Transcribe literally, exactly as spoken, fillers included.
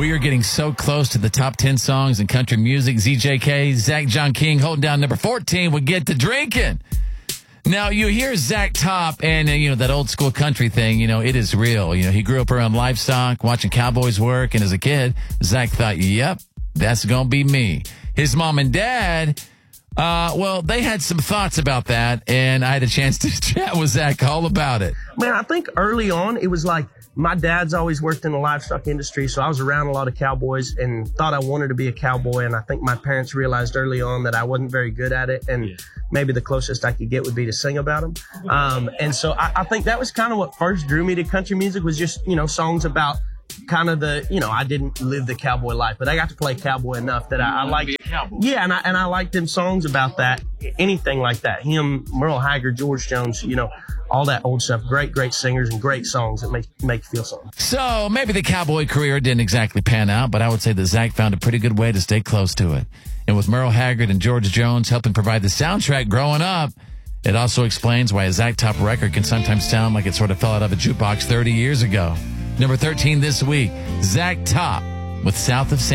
We are getting so close to the top ten songs in country music. Z J K, Zach John King holding down number fourteen. We get to drinking. Now, you hear Zach Top and, uh, you know, that old school country thing, you know, it is real. You know, he grew up around livestock, watching cowboys work, and as a kid, Zach thought, yep, that's going to be me. His mom and dad, uh, well, they had some thoughts about that, and I had a chance to chat with Zach all about it. Man, I think early on, it was like, my dad's always worked in the livestock industry, so I was around a lot of cowboys and thought I wanted to be a cowboy. And I think my parents realized early on that I wasn't very good at it, and yeah. maybe the closest I could get would be to sing about them. Um, and so I, I think that was kind of what first drew me to country music, was just, you know, songs about kind of the, you know, I didn't live the cowboy life, but I got to play cowboy enough that I, I liked, yeah, and I and I liked them songs about that, anything like that. Him, Merle Haggard, George Jones, you know, all that old stuff. Great, great singers and great songs that make make you feel something. So maybe the cowboy career didn't exactly pan out, but I would say that Zach found a pretty good way to stay close to it. And with Merle Haggard and George Jones helping provide the soundtrack growing up, it also explains why a Zach Top record can sometimes sound like it sort of fell out of a jukebox thirty years ago. Number thirteen this week, Zach Top with South of San